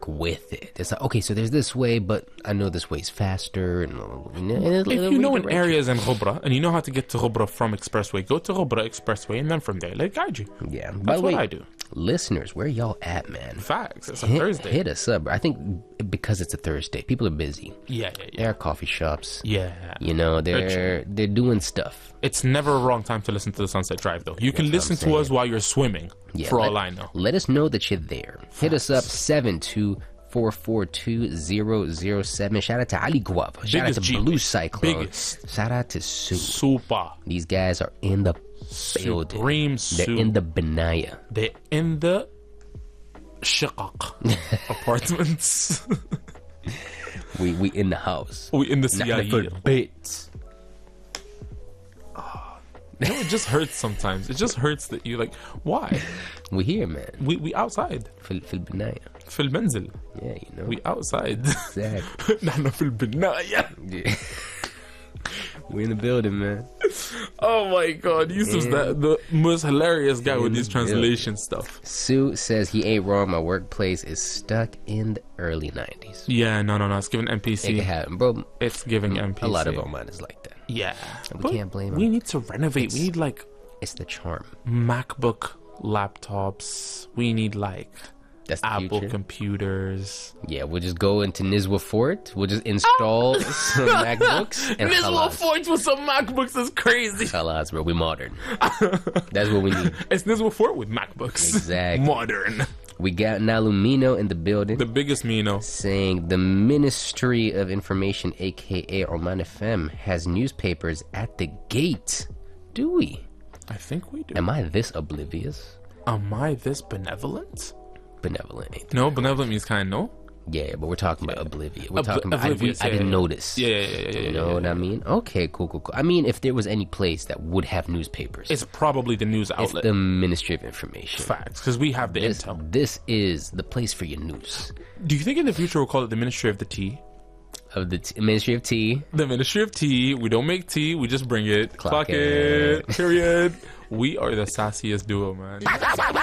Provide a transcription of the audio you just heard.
with it. It's like, okay, so there's this way, but I know this way's faster. And if you know an area is in Ghobra and you know how to get to Ghobra from Expressway, go to Ghobra Expressway and then from there, let guide you. Yeah, that's what I do. Listeners, where y'all at, man? Facts. It's a Thursday. Hit us up. I think because it's a Thursday, people are busy. Yeah. There are coffee shops. Yeah. You know, they're doing stuff. It's never a wrong time to listen to the Sunset Drive, though. You can listen to us while you're swimming, for all I know. Let us know that you're there. Hit us up, 72442-007. Shout out to Ali Guava. Shout out to Blue Cyclone. Biggest. Shout out to Soup. Super. These guys are in the building. Supreme They're Soup. in the Benaya. They're in the Shiqaq apartments. We in the house. We in the Not CIA. for the bits. You know, it just hurts sometimes. It just hurts that you like, why? We here, man. We outside. في البناية. في المنزل. Yeah, you know. We outside. Exactly. نحن في البناية. Yeah. We in the building, man. Oh my God, Yusuf's the most hilarious guy with these translation stuff. Sue says he ain't wrong. My workplace is stuck in the early 90s. Yeah, no. It's giving It NPC. can happen, bro. It's giving NPC. A lot of our mine is like that. Yeah. We But can't blame We them. need to renovate. We need like It's the charm. MacBook laptops. We need like That's the Apple future. computers. Yeah, we'll just go into Nizwa Fort. We'll just install some MacBooks and Nizwa khalas. Fort with some MacBooks is crazy. Khalas, bro. We modern. That's what we need. It's Nizwa Fort with MacBooks. Exactly. Modern. We got Nalumino in the building. The biggest Mino. Saying the Ministry of Information, aka Oman FM, has newspapers at the gate. Do we? I think we do. Am I this oblivious? Am I this benevolent? Benevolent. Ain't No, benevolent means kind, no? Yeah, but we're talking about oblivious. We're talking about oblivious, I didn't notice. Yeah. You know what I mean? Okay, cool. I mean, if there was any place that would have newspapers, It's probably the news it's outlet. the Ministry of Information. Facts, because we have the intel. This is the place for your news. Do you think in the future we'll call it the Ministry of the Tea? Of the Ministry of Tea. The Ministry of Tea. We don't make tea, we just bring it. Clock Clock it. Period. We are the sassiest duo, man.